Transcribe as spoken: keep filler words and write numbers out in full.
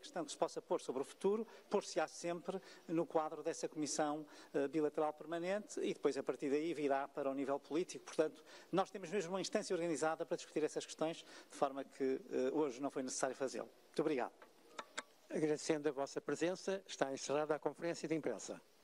questão que se possa pôr sobre o futuro, pôr-se-á sempre no quadro dessa Comissão uh, Bilateral Permanente e depois, a partir daí, virá para o nível político. Portanto, nós temos mesmo uma instância organizada para discutir essas questões, de forma que uh, hoje não foi necessário fazê-lo. Muito obrigado. Agradecendo a vossa presença, está encerrada a conferência de imprensa.